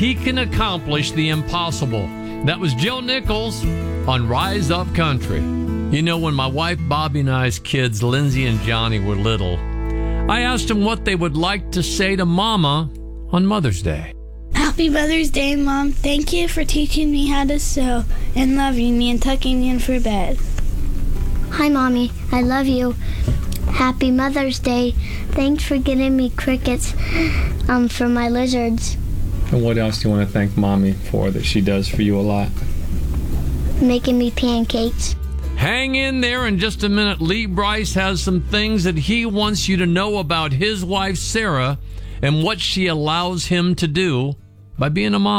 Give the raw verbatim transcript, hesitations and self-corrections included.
he can accomplish the impossible. That was Joe Nichols on Rise Up Country. You know, when my wife Bobby and I's kids, Lindsay and Johnny, were little, I asked them what they would like to say to Mama on Mother's Day. Happy Mother's Day, Mom. Thank you for teaching me how to sew and loving me and tucking me in for bed. Hi, Mommy. I love you. Happy Mother's Day. Thanks for getting me crickets um, for my lizards. And what else do you want to thank Mommy for that she does for you a lot? Making me pancakes. Hang in there. In just a minute, Lee Brice has some things that he wants you to know about his wife, Sarah, and what she allows him to do by being a mom.